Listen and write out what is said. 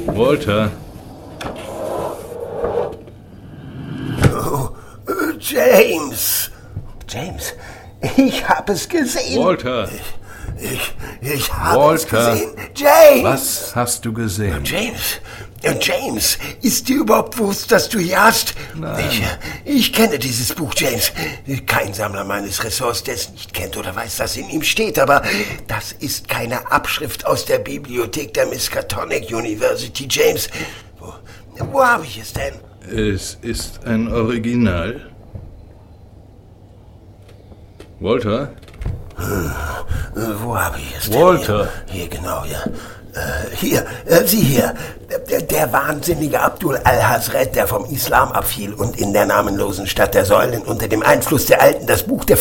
Walter. Oh, James. James, ich habe es gesehen. Walter. Ich habe Walter. es gesehen. James. Was hast du gesehen? James, ist dir überhaupt bewusst, dass du hier hast? Nein. Ich kenne dieses Buch, James. Kein Sammler meines Ressorts, der es nicht kennt oder weiß, was in ihm steht, aber das ist keine Abschrift aus der Bibliothek der Miskatonic University, James. Wo habe ich es denn? Es ist ein Original. Walter? Wo habe ich es denn? Walter. Hier, genau, ja. Hier, sieh hier. Der wahnsinnige Abdul al-Hazred, der vom Islam abfiel und in der namenlosen Stadt der Säulen unter dem Einfluss der Alten das Buch der